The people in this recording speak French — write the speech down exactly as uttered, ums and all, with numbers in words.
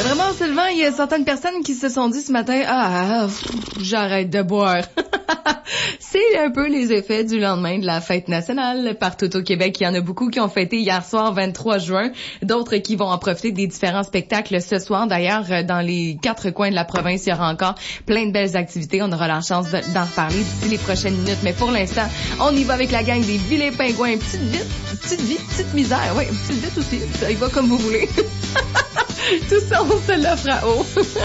vraiment seulement, il y a certaines personnes qui se sont dit ce matin, ah, pff, j'arrête de boire. C'est un peu les effets du lendemain de la fête nationale. Partout au Québec, il y en a beaucoup qui ont fêté hier soir, vingt-trois juin. D'autres qui vont en profiter des différents spectacles ce soir. D'ailleurs, dans les quatre coins de la province, il y aura encore plein de belles activités. On aura la chance de, d'en reparler d'ici les prochaines minutes. Mais pour l'instant, on y va avec la gang des Vilains Pingouins. Petite vite, petite vie, petite misère. Oui, petite vite aussi. Ça y va comme vous voulez. Tout ça, on se l'offre à haut.